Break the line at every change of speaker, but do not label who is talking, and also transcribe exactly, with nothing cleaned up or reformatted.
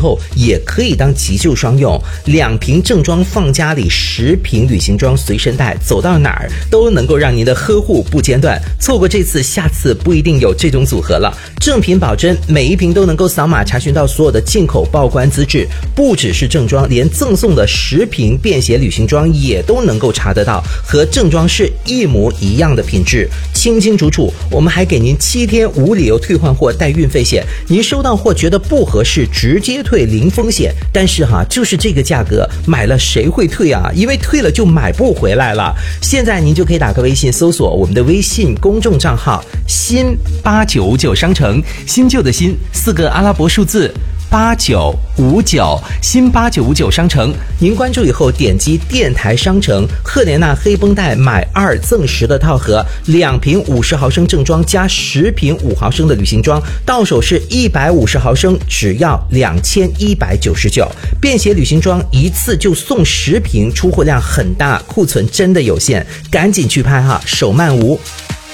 后也可以当急救双用，两瓶正装放家里，十瓶旅行装随身带，走到哪儿都能够让您的呵护不间断。错过这次，下次不一定有这种组合了。正品保真，每一瓶都能够扫码查询到所有的进口报关资质，不只是正装，连赠送的十瓶便携旅行装也都能够查得到，和正装是一模一样的品质，清清楚楚。我们还给您七天无理由退换货带运费险，您收到货觉得不合适，直接退零风险。但是哈，就是这个价格，买了谁会退啊？因为退了就买不回来了。现在您就可以打开微信搜索我们的微信公众账号新八九五九商城，新旧的新四个阿拉伯数字八九五九，新八九五九商城。您关注以后点击电台商城，赫莲娜黑绷带买二赠十的套盒，两瓶五十毫升正装加十瓶五毫升的旅行装，到手是一百五十毫升，只要两千一百九十九。便携旅行装一次就送十瓶，出货量很大，库存真的有限，赶紧去拍哈，手慢无。